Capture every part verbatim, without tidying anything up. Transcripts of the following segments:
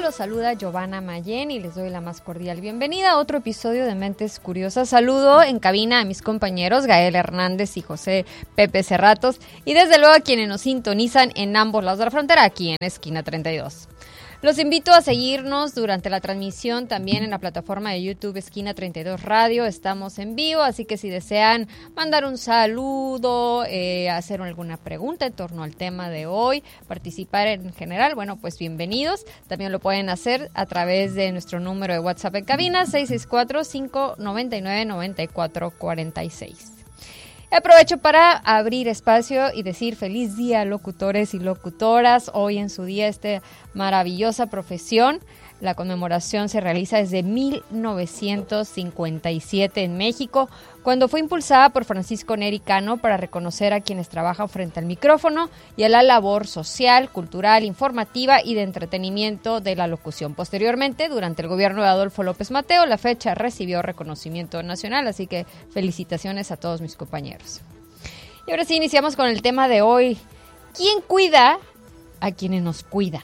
Los saluda Giovanna Mayén y les doy la más cordial bienvenida a otro episodio de Mentes Curiosas. Saludo en cabina a mis compañeros Gael Hernández y José Pepe Cerratos y desde luego a quienes nos sintonizan en ambos lados de la frontera, aquí en Esquina treinta y dos. Los invito a seguirnos durante la transmisión también en la plataforma de YouTube Esquina treinta y dos Radio. Estamos en vivo, así que si desean mandar un saludo, eh, hacer alguna pregunta en torno al tema de hoy, participar en general, bueno, pues bienvenidos. También lo pueden hacer a través de nuestro número de WhatsApp en cabina, seis seis cuatro, cinco nueve nueve, nueve cuatro cuatro seis. Aprovecho para abrir espacio y decir feliz día, locutores y locutoras. Hoy en su día esta maravillosa profesión. La conmemoración se realiza desde mil novecientos cincuenta y siete en México, cuando fue impulsada por Francisco Neri Cano para reconocer a quienes trabajan frente al micrófono y a la labor social, cultural, informativa y de entretenimiento de la locución. Posteriormente, durante el gobierno de Adolfo López Mateo, la fecha recibió reconocimiento nacional, así que felicitaciones a todos mis compañeros. Y ahora sí, iniciamos con el tema de hoy. ¿Quién cuida a quienes nos cuidan?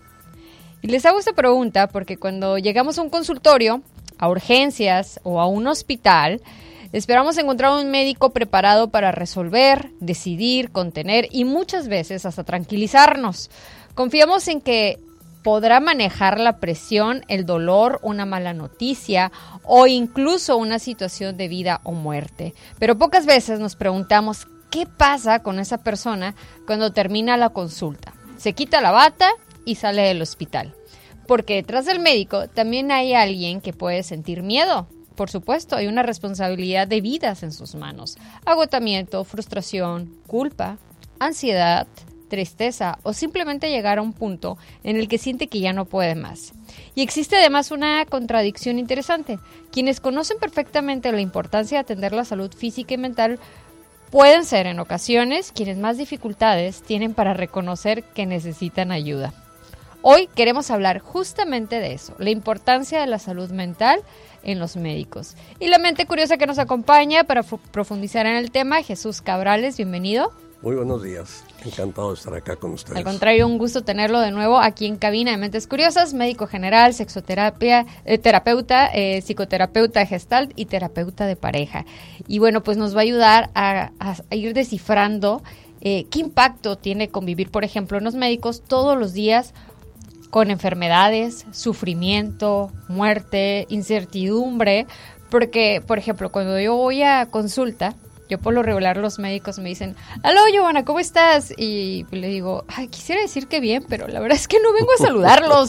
Y les hago esta pregunta porque cuando llegamos a un consultorio, a urgencias o a un hospital, esperamos encontrar un médico preparado para resolver, decidir, contener y muchas veces hasta tranquilizarnos. Confiamos en que podrá manejar la presión, el dolor, una mala noticia o incluso una situación de vida o muerte. Pero pocas veces nos preguntamos qué pasa con esa persona cuando termina la consulta. Se quita la bata y sale del hospital. Porque detrás del médico también hay alguien que puede sentir miedo. Por supuesto, hay una responsabilidad de vidas en sus manos. Agotamiento, frustración, culpa, ansiedad, tristeza o simplemente llegar a un punto en el que siente que ya no puede más. Y existe además una contradicción interesante. Quienes conocen perfectamente la importancia de atender la salud física y mental pueden ser en ocasiones quienes más dificultades tienen para reconocer que necesitan ayuda. Hoy queremos hablar justamente de eso, la importancia de la salud mental en los médicos. Y la mente curiosa que nos acompaña para f- profundizar en el tema, Jesús Cabrales, bienvenido. Muy buenos días, encantado de estar acá con ustedes. Al contrario, un gusto tenerlo de nuevo aquí en cabina de Mentes Curiosas, médico general, sexoterapia, eh, terapeuta, eh, psicoterapeuta gestalt y terapeuta de pareja. Y bueno, pues nos va a ayudar a, a, a ir descifrando eh, qué impacto tiene convivir, por ejemplo, en los médicos todos los días con enfermedades, sufrimiento, muerte, incertidumbre, porque, por ejemplo, cuando yo voy a consulta, yo por lo regular los médicos me dicen, aló, Giovanna, ¿cómo estás? Y le digo, ay, quisiera decir que bien, pero la verdad es que no vengo a saludarlos.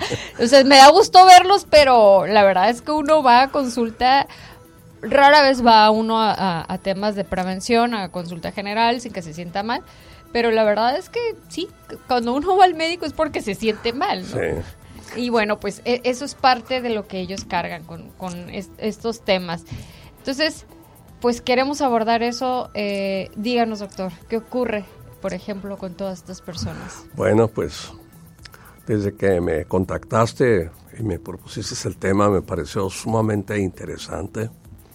O sea, me da gusto verlos, pero la verdad es que uno va a consulta, rara vez va uno a, a, a temas de prevención, a consulta general, sin que se sienta mal. Pero la verdad es que sí, cuando uno va al médico es porque se siente mal, ¿no? Sí. Y bueno, pues eso es parte de lo que ellos cargan con, con est- estos temas. Entonces, pues queremos abordar eso. Eh, díganos, doctor, ¿qué ocurre, por ejemplo, con todas estas personas? Bueno, pues desde que me contactaste y me propusiste el tema, me pareció sumamente interesante.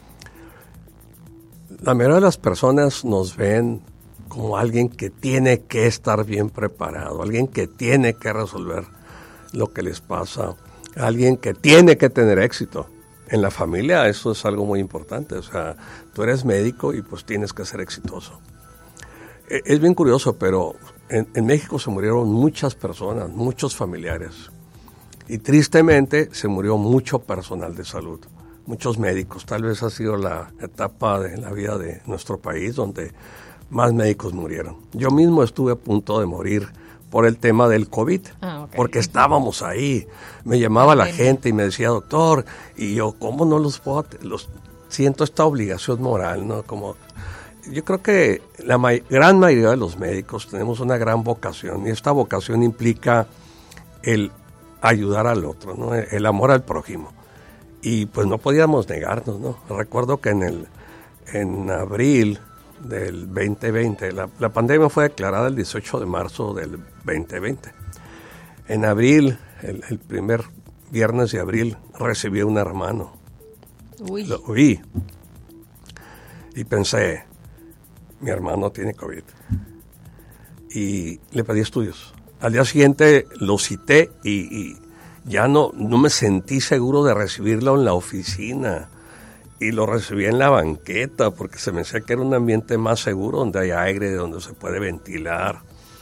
La mayoría de las personas nos ven como alguien que tiene que estar bien preparado, alguien que tiene que resolver lo que les pasa, alguien que tiene que tener éxito. En la familia eso es algo muy importante, o sea, tú eres médico y pues tienes que ser exitoso. Es bien curioso, pero en, en México se murieron muchas personas, muchos familiares, y tristemente se murió mucho personal de salud, muchos médicos. Tal vez ha sido la etapa de la vida de nuestro país donde más médicos murieron. Yo mismo estuve a punto de morir por el tema del COVID, ah, okay. Porque estábamos ahí. Me llamaba la gente y me decía, doctor, y yo, ¿cómo no los puedo? Los, siento esta obligación moral, ¿no? Como, yo creo que la ma- gran mayoría de los médicos tenemos una gran vocación, y esta vocación implica el ayudar al otro, ¿no? El, el amor al prójimo. Y pues no podíamos negarnos, ¿no? Recuerdo que en el en abril del veinte veinte. La, la pandemia fue declarada el dieciocho de marzo del veinte veinte. En abril, el, el primer viernes de abril, recibí a un hermano. Uy. Lo oí. Y pensé, mi hermano tiene COVID. Y le pedí estudios. Al día siguiente lo cité y, y, ya no, no me sentí seguro de recibirlo en la oficina. Y lo recibí en la banqueta porque se me decía que era un ambiente más seguro, donde hay aire, donde se puede ventilar.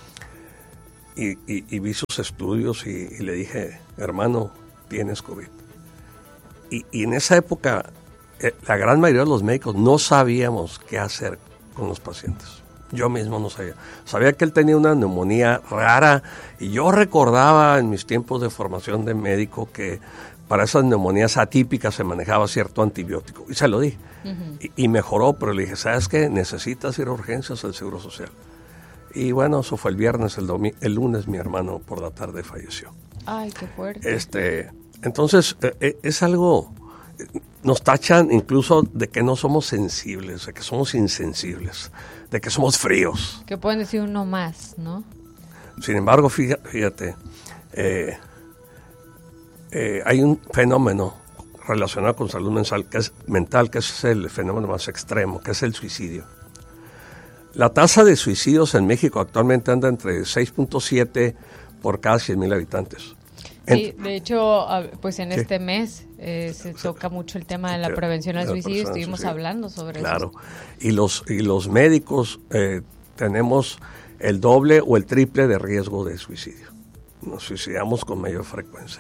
Y, y, y vi sus estudios y, y le dije, hermano, tienes COVID. Y, y en esa época, eh, la gran mayoría de los médicos no sabíamos qué hacer con los pacientes. Yo mismo no sabía. Sabía que él tenía una neumonía rara y yo recordaba en mis tiempos de formación de médico que para esas neumonías atípicas se manejaba cierto antibiótico. Y se lo di. Uh-huh. Y, y mejoró, pero le dije, ¿sabes qué? Necesitas ir a urgencias al Seguro Social. Y bueno, eso fue el viernes, el, domi- el lunes mi hermano por la tarde falleció. Ay, qué fuerte. Este, entonces, eh, es algo, nos tachan incluso de que no somos sensibles, de que somos insensibles, de que somos fríos. Que pueden decir uno más, ¿no? Sin embargo, fíjate, fíjate eh, eh, hay un fenómeno relacionado con salud mental que, es, mental, que es el fenómeno más extremo, que es el suicidio. La tasa de suicidios en México actualmente anda entre seis punto siete por cada cien mil habitantes. Sí, de hecho, pues en este sí. mes eh, se toca mucho el tema de la prevención al suicidio, estuvimos suicidio. hablando sobre claro. eso. Claro, y los, y los médicos eh, tenemos el doble o el triple de riesgo de suicidio. Nos suicidamos con mayor frecuencia.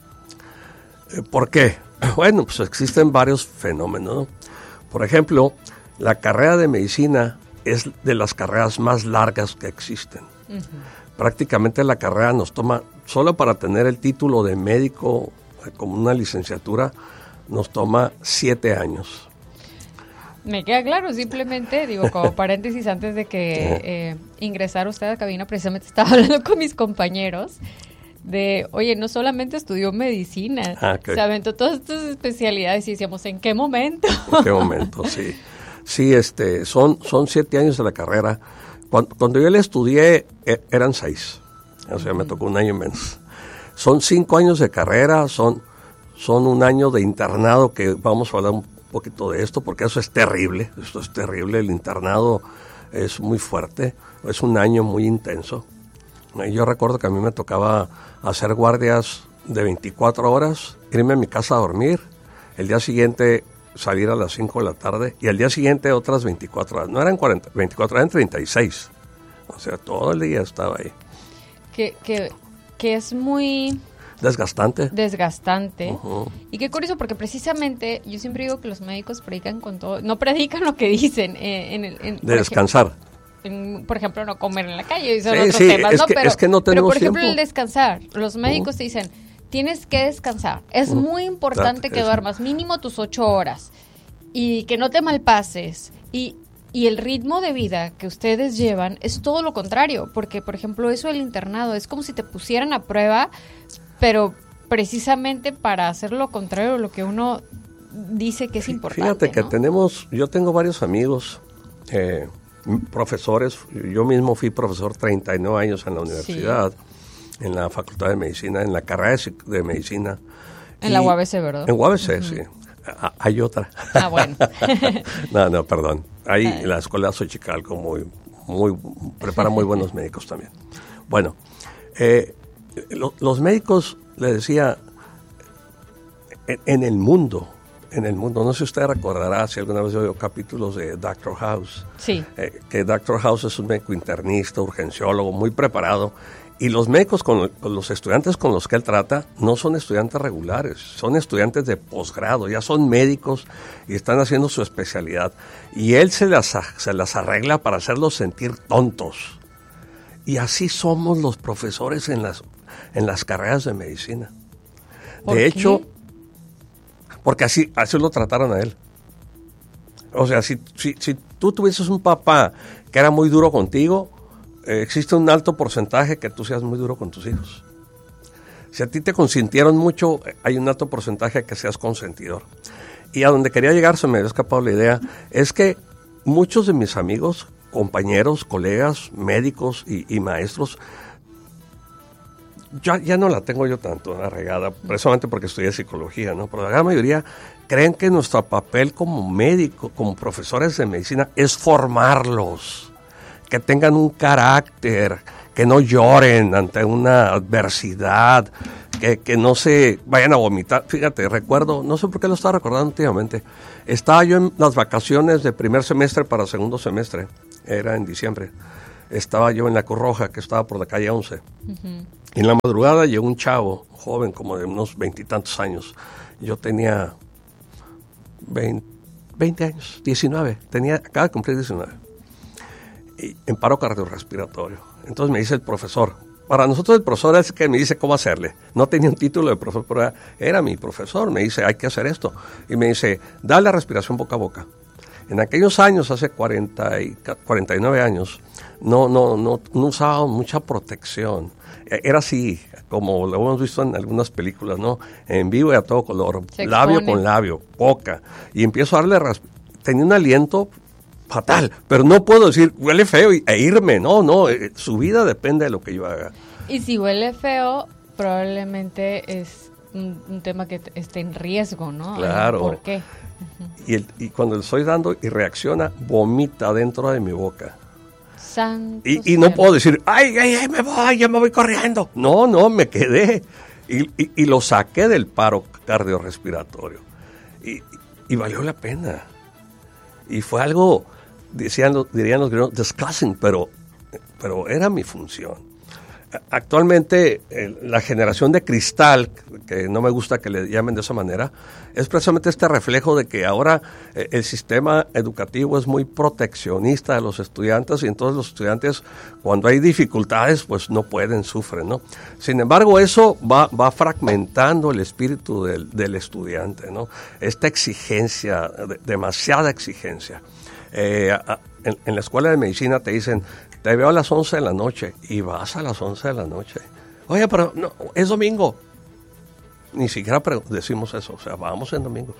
Eh, ¿Por qué? Bueno, pues existen varios fenómenos, ¿no? Por ejemplo, la carrera de medicina es de las carreras más largas que existen. Uh-huh. Prácticamente la carrera nos toma, solo para tener el título de médico como una licenciatura, nos toma siete años. Me queda claro, simplemente, digo, como paréntesis, antes de que eh, ingresara usted a cabina, precisamente estaba hablando con mis compañeros de, oye, no solamente estudió medicina, ah, okay. se aventó todas estas especialidades y decíamos, ¿en qué momento? ¿En qué momento? Sí. Sí, este, son, son siete años de la carrera. Cuando, cuando yo la estudié, eh, eran seis. O sea, uh-huh. me tocó un año menos. Son cinco años de carrera, son, son un año de internado, que vamos a hablar un poquito de esto, porque eso es terrible. Esto es terrible. El internado es muy fuerte. Es un año muy intenso. Yo recuerdo que a mí me tocaba hacer guardias de veinticuatro horas, irme a mi casa a dormir. El día siguiente salir a las cinco de la tarde y al día siguiente otras veinticuatro horas. No eran cuarenta, veinticuatro, eran treinta y seis. O sea, todo el día estaba ahí. Que, que, que es muy... Desgastante. Desgastante. Uh-huh. Y qué curioso, porque precisamente yo siempre digo que los médicos predican con todo, no predican lo que dicen. Eh, en el, en, de descansar. Ejemplo, en, por ejemplo, no comer en la calle, y son sí, otros sí, temas, es ¿no? Que, pero, es que no tenemos pero, por ejemplo, tiempo. El descansar. Los médicos uh-huh. te dicen, tienes que descansar. Es uh-huh. muy importante claro, que duermas mínimo tus ocho horas y que no te malpases. Y, y el ritmo de vida que ustedes llevan es todo lo contrario, porque, por ejemplo, eso del internado es como si te pusieran a prueba, pero precisamente para hacer lo contrario, lo que uno dice que es importante. Fíjate que ¿no? tenemos, yo tengo varios amigos, eh, profesores, yo mismo fui profesor treinta y nueve años en la universidad, sí. en la Facultad de Medicina, en la carrera de Medicina. En y, la U A B C, ¿verdad? En U A B C, uh-huh. sí. Ah, hay otra. Ah, bueno. no, no, perdón. Hay ah. la Escuela de Xochicalco, muy, muy, prepara muy buenos médicos también. Bueno, eh, lo, los médicos, le decía, en, en el mundo, en el mundo, no sé si usted recordará si alguna vez oyó capítulos de Doctor House. Sí. Eh, que Doctor House es un médico internista, urgenciólogo, muy preparado. Y los médicos, con, con los estudiantes con los que él trata, no son estudiantes regulares, son estudiantes de posgrado, ya son médicos y están haciendo su especialidad. Y él se las, se las arregla para hacerlos sentir tontos. Y así somos los profesores en las, en las carreras de medicina. ¿Por de qué? hecho, porque así, así lo trataron a él. O sea, si, si, si tú tuvieses un papá que era muy duro contigo, eh, existe un alto porcentaje que tú seas muy duro con tus hijos. Si a ti te consintieron mucho, hay un alto porcentaje que seas consentidor. Y a donde quería llegar, se me había escapado la idea, es que muchos de mis amigos, compañeros, colegas, médicos y, y maestros, ya, ya no la tengo yo tanto arregada, precisamente porque estudié psicología, ¿no? Pero la gran mayoría creen que nuestro papel como médico, como profesores de medicina, es formarlos, que tengan un carácter, que no lloren ante una adversidad, que, que no se vayan a vomitar. Fíjate, recuerdo, no sé por qué lo estaba recordando últimamente, estaba yo en las vacaciones de primer semestre para segundo semestre, era en diciembre, estaba yo en la Cruz Roja, que estaba por la calle once, uh-huh. Y en la madrugada llegó un chavo, joven, como de unos veintitantos años, yo tenía veinte, veinte años, diecinueve, tenía, acaba de cumplir diecinueve, y en paro cardiorrespiratorio. Entonces me dice el profesor, para nosotros el profesor es que me dice cómo hacerle, no tenía un título de profesor, pero era, era mi profesor, me dice hay que hacer esto, y me dice, dale la respiración boca a boca. En aquellos años, hace cuarenta y, cuarenta y nueve años, no, no, no, no usaba mucha protección. Era así, como lo hemos visto en algunas películas, ¿no? En vivo y a todo color, se labio expone. Con labio, boca. Y empiezo a darle, rasp- tenía un aliento fatal, pero no puedo decir, huele feo e irme, no, no, eh, su vida depende de lo que yo haga. Y si huele feo, probablemente es un, un tema que t- esté en riesgo, ¿no? Claro. ¿Por qué? Uh-huh. Y, el, y cuando le estoy dando y reacciona, vomita dentro de mi boca. Santo y, y no puedo decir, ay, ay, ay, me voy, ya me voy corriendo. No, no, me quedé. Y, y, y lo saqué del paro cardiorrespiratorio. Y, y valió la pena. Y fue algo, decían, dirían los griegos, disgusting, pero, pero era mi función. Actualmente, eh, la generación de cristal, que no me gusta que le llamen de esa manera, es precisamente este reflejo de que ahora eh, el sistema educativo es muy proteccionista de los estudiantes y entonces los estudiantes, cuando hay dificultades, pues no pueden, sufren, ¿no? Sin embargo, eso va, va fragmentando el espíritu del, del estudiante, ¿no? Esta exigencia, de, demasiada exigencia. Eh, a, en, en la escuela de medicina te dicen, te veo a las once de la noche y vas a las once de la noche. Oye, pero no, es domingo. Ni siquiera pre- decimos eso, o sea, vamos en domingo.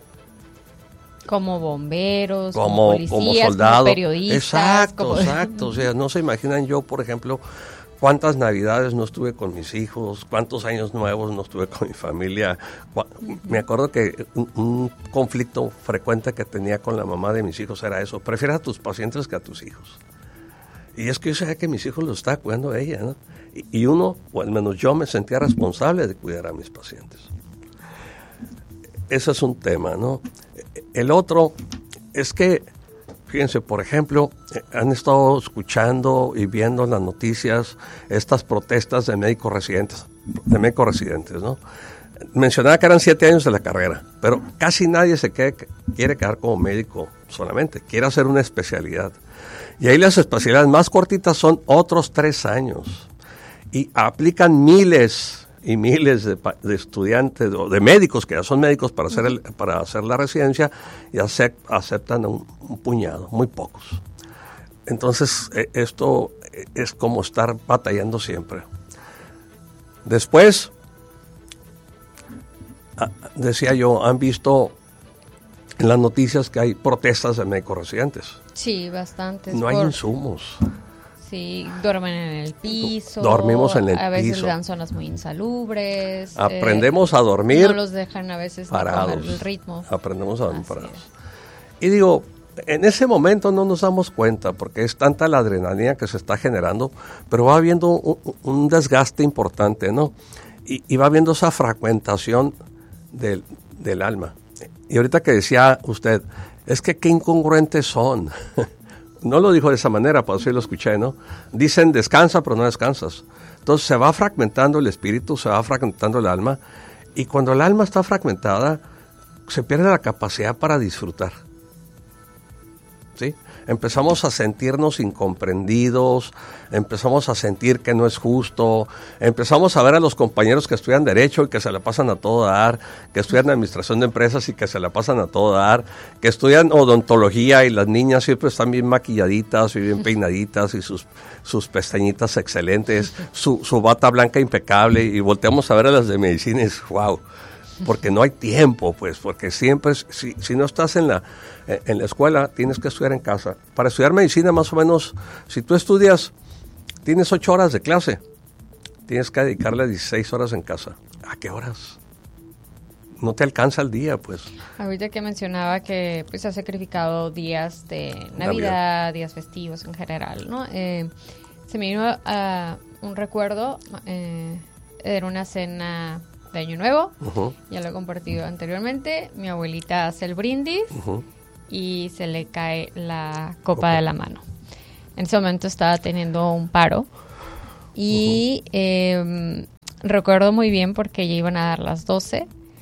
Como bomberos, como, como policías, como soldados. Como periodistas. Exacto, como... exacto. O sea, no se imaginan yo, por ejemplo, cuántas navidades no estuve con mis hijos, cuántos años nuevos no estuve con mi familia. Me acuerdo que un, un conflicto frecuente que tenía con la mamá de mis hijos era eso, prefieres a tus pacientes que a tus hijos. Y es que yo sabía que mis hijos los estaba cuidando a ella, ¿no? Y, y uno, o al menos yo, me sentía responsable de cuidar a mis pacientes. Ese es un tema, ¿no? El otro es que, fíjense, por ejemplo, han estado escuchando y viendo en las noticias estas protestas de médicos residentes, de médicos residentes, ¿no? Mencionaba que eran siete años de la carrera, pero casi nadie se quede, quiere quedar como médico solamente, quiere hacer una especialidad. Y ahí las especialidades más cortitas son otros tres años. Y aplican miles y miles de, de estudiantes, o de médicos que ya son médicos para hacer, el, para hacer la residencia, y acept, aceptan un, un puñado, muy pocos. Entonces, eh, esto es como estar batallando siempre. Después, ah, decía yo, han visto en las noticias que hay protestas de médicos residentes. Sí, bastantes. No hay por... insumos. Sí, duermen en el piso. Dormimos en el piso. A veces piso. Dan zonas muy insalubres. Aprendemos eh, a dormir. No los dejan a veces parados. Comer el ritmo. Aprendemos a dormir Así parados. Es. Y digo, en ese momento no nos damos cuenta porque es tanta la adrenalina que se está generando, pero va habiendo un, un desgaste importante, ¿no? Y, y va habiendo esa fragmentación del, del alma. Y ahorita que decía usted, es que qué incongruentes son. No lo dijo de esa manera, pero sí lo escuché, ¿no? Dicen descansa, pero no descansas. Entonces se va fragmentando el espíritu, se va fragmentando el alma, y cuando el alma está fragmentada, se pierde la capacidad para disfrutar. ¿Sí? Empezamos a sentirnos incomprendidos, empezamos a sentir que no es justo, empezamos a ver a los compañeros que estudian Derecho y que se la pasan a todo dar, que estudian Administración de Empresas y que se la pasan a todo dar, que estudian Odontología y las niñas siempre están bien maquilladitas y bien peinaditas y sus, sus pestañitas excelentes, su, su bata blanca impecable, y volteamos a ver a las de Medicina y es wow. Porque no hay tiempo, pues, porque siempre, si, si no estás en la, en la escuela, tienes que estudiar en casa. Para estudiar medicina, más o menos, si tú estudias, tienes ocho horas de clase, tienes que dedicarle dieciséis horas en casa. ¿A qué horas? No te alcanza el día, pues. Ahorita que mencionaba que pues has sacrificado días de Navidad, Navidad. días festivos en general, ¿no? Eh, se me vino a un recuerdo... Eh, era una cena de Año Nuevo, Uh-huh. ya lo he compartido anteriormente. Mi abuelita hace el brindis Uh-huh. y se le cae la copa de la mano. En ese momento estaba teniendo un paro y uh-huh. eh, recuerdo muy bien porque ya iban a dar las doce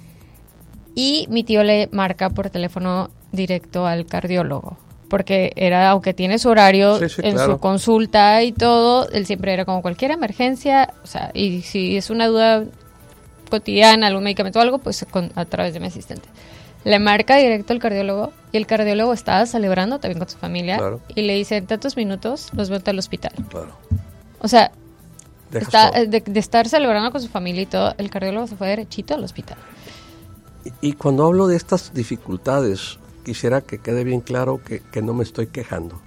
y mi tío le marca por teléfono directo al cardiólogo. Porque era, aunque tiene su horario sí, sí, en claro. su consulta y todo, él siempre era como cualquier emergencia, o sea, y si es una duda cotidiana, algún medicamento o algo, pues con, a través de mi asistente. Le marca directo al cardiólogo y el cardiólogo estaba celebrando también con su familia Claro. y le dice, en tantos minutos los vete al hospital. Claro. O sea, está, todo. de, de estar celebrando con su familia y todo, el cardiólogo se fue derechito al hospital. Y, y cuando hablo de estas dificultades, quisiera que quede bien claro que, que no me estoy quejando.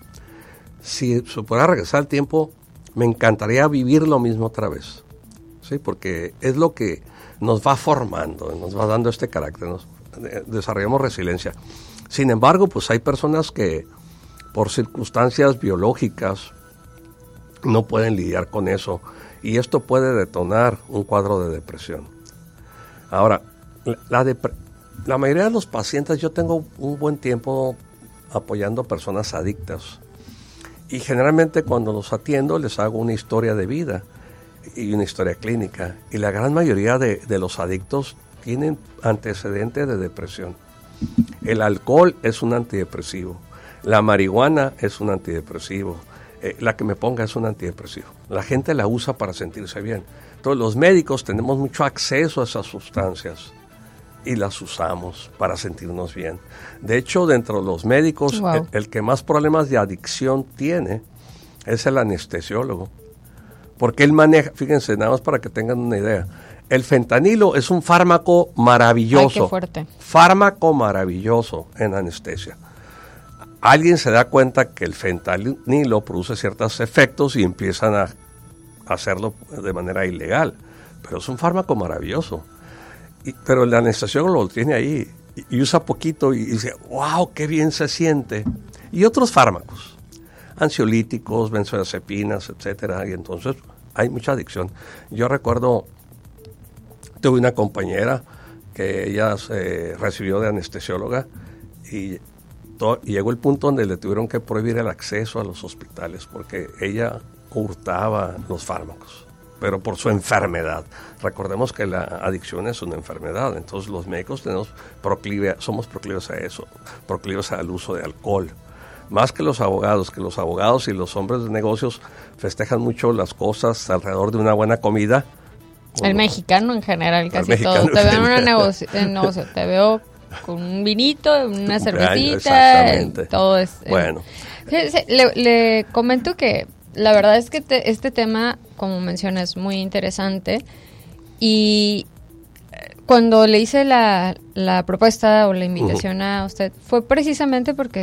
Si se pudiera regresar al tiempo, me encantaría vivir lo mismo otra vez. ¿Sí? Porque es lo que nos va formando, nos va dando este carácter, nos desarrollamos resiliencia. Sin embargo, pues hay personas que por circunstancias biológicas no pueden lidiar con eso y esto puede detonar un cuadro de depresión. Ahora, la depresión, la mayoría de los pacientes, yo tengo un buen tiempo apoyando personas adictas y generalmente cuando los atiendo les hago una historia de vida y una historia clínica y la gran mayoría de, de los adictos tienen antecedentes de depresión. El alcohol es un antidepresivo, la marihuana es un antidepresivo, eh, la que me ponga es un antidepresivo. La gente la usa para sentirse bien. Entonces los médicos tenemos mucho acceso a esas sustancias y las usamos para sentirnos bien. De hecho, dentro de los médicos, wow. el, el que más problemas de adicción tiene es el anestesiólogo. Porque él maneja, fíjense, nada más para que tengan una idea, el fentanilo es un fármaco maravilloso. Ay, qué fuerte. Fármaco maravilloso en anestesia. Alguien se da cuenta que el fentanilo produce ciertos efectos y empiezan a hacerlo de manera ilegal. Pero es un fármaco maravilloso. Y, pero el anestesiólogo lo tiene ahí y, y usa poquito y, y dice, wow, qué bien se siente. Y otros fármacos, ansiolíticos, benzodiazepinas, etcétera. Y entonces hay mucha adicción. Yo recuerdo, tuve una compañera que ella se recibió de anestesióloga y, to, y llegó el punto donde le tuvieron que prohibir el acceso a los hospitales porque ella hurtaba los fármacos, pero por su enfermedad. Recordemos que la adicción es una enfermedad, entonces los médicos tenemos proclive, somos proclives a eso, proclives al uso de alcohol. Más que los abogados, que los abogados y los hombres de negocios festejan mucho las cosas alrededor de una buena comida. El bueno, mexicano en general, casi todo. Te veo en un negocio, en negocio, te veo con un vinito, una cervecita, todo es... Bueno. Eh, le, le comento que la verdad es que te, este tema, como mencionas, es muy interesante y cuando le hice la, la propuesta o la invitación uh-huh. a usted fue precisamente porque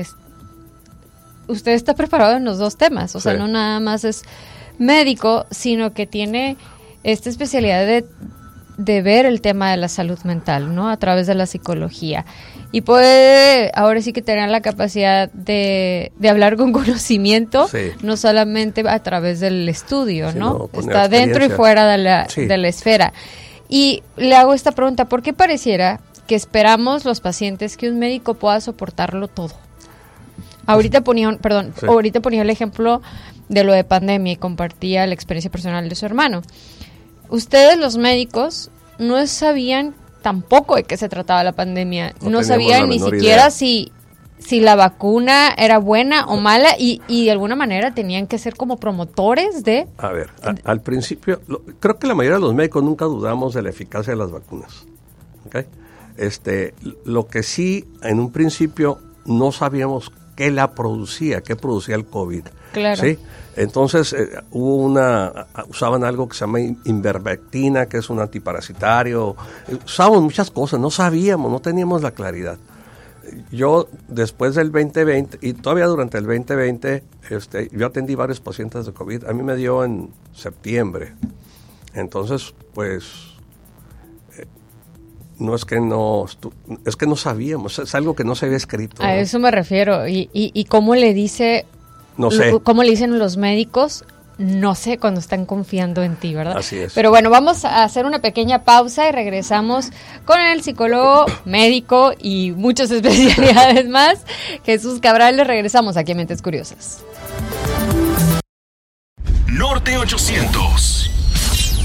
usted está preparado en los dos temas, o sí. sea, no nada más es médico, sino que tiene esta especialidad de, de ver el tema de la salud mental, ¿no? A través de la psicología. Y puede ahora sí que tener la capacidad de, de hablar con conocimiento, sí. no solamente a través del estudio, sí, ¿no? no Está dentro y fuera de la, sí. de la esfera. Y le hago esta pregunta, ¿por qué pareciera que esperamos los pacientes que un médico pueda soportarlo todo? Ahorita ponía, un, perdón, sí. ahorita ponía el ejemplo de lo de pandemia y compartía la experiencia personal de su hermano. Ustedes, los médicos, no sabían tampoco de qué se trataba la pandemia. No, no sabían ni siquiera idea. si si la vacuna era buena o mala y, y de alguna manera tenían que ser como promotores de... A ver, a, al principio, lo, creo que la mayoría de los médicos nunca dudamos de la eficacia de las vacunas. ¿Okay? Este, lo que sí, en un principio, no sabíamos qué la producía, qué producía el COVID. Claro. ¿Sí? Entonces, eh, hubo una, usaban algo que se llama ivermectina, que es un antiparasitario. Usábamos muchas cosas, no sabíamos, no teníamos la claridad. Yo, después del veinte veinte, y todavía durante el veinte veinte, este, yo atendí varios pacientes de COVID. A mí me dio en septiembre. Entonces, pues, eh, no es que no, es que no sabíamos, es algo que no se había escrito. A ¿no? eso me refiero. ¿Y, y, y cómo le dice... No sé. ¿Cómo le dicen los médicos no sé, cuando están confiando en ti, ¿verdad? Así es. Pero bueno, vamos a hacer una pequeña pausa y regresamos con el psicólogo, médico y muchas especialidades más. Jesús Cabral, les regresamos aquí a Mentes Curiosas. Norte ochocientos.